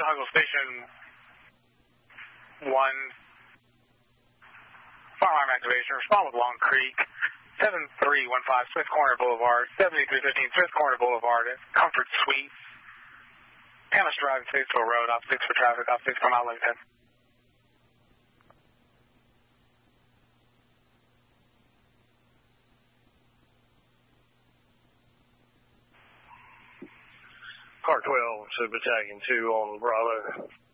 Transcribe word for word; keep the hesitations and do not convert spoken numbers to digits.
Huntsville Station one, fire alarm activation. Respond with Long Creek, seven three one five Smith Corner Boulevard, seventy-three fifteen Smith Corner Boulevard, Comfort Suites. Panic Drive, Statesville Road, op six for traffic, op six come out like that. Car twelve to Battalion two on Bravo.